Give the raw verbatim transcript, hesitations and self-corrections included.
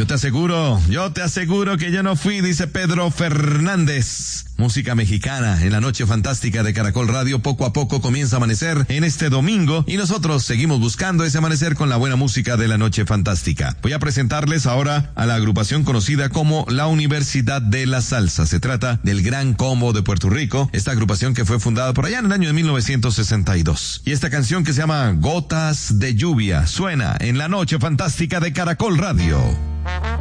Yo te aseguro, yo te aseguro que yo no fui, dice Pedro Fernández. Música mexicana en la noche fantástica de Caracol Radio. Poco a poco comienza a amanecer en este domingo y nosotros seguimos buscando ese amanecer con la buena música de la noche fantástica. Voy a presentarles ahora a la agrupación conocida como la Universidad de la Salsa. Se trata del Gran Combo de Puerto Rico, esta agrupación que fue fundada por allá en el año de mil novecientos sesenta y dos. Y esta canción que se llama Gotas de Lluvia suena en la noche fantástica de Caracol Radio.